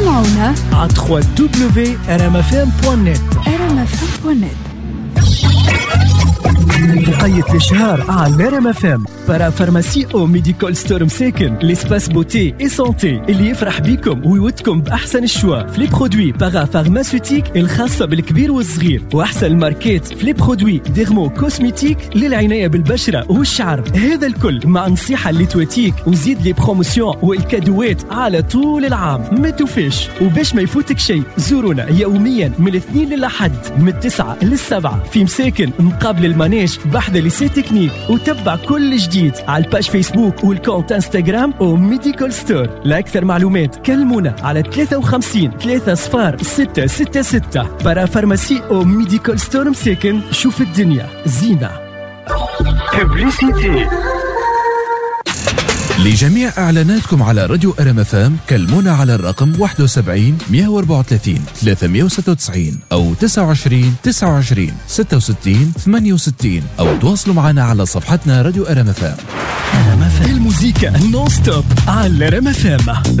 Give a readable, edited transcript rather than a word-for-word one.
سمعونا على www.rmfm.net. وقية الشهر على RMFM برا فارماسي او ميديكال ستور مساكن لسباس بوتي اي سانتي اللي يفرح بيكم ويودكم باحسن الشوا في لي برودوي بارا فارماسيوتيك الخاصة بالكبير والصغير واحسن الماركات في لي برودوي ديرمو كوسميتيك للعناية بالبشرة والشعر. هذا الكل مع نصيحة اللي تواتيك وزيد لي بروموسيون والكادوات على طول العام. ما توفيش وباش ما يفوتك شيء زورونا يوميا من الاثنين للأحد من 9 للسبعة في مساكن مقابل المانيج بحذا ليسي تكنيك. وتبع كل جديد على الباج فيسبوك والكونت انستغرام او ميديكال ستور. لأكثر معلومات كلمونا على 53 30 666 برا فارماسي او ميديكال ستور مساكن. شوف الدنيا زينة. ببليسيتي لجميع إعلاناتكم على راديو RMFM كلمونا على الرقم 71 134 396 أو 29 29 66 68 أو تواصلوا معنا على صفحتنا راديو RMFM. الموسيقى نون ستوب على RMFM.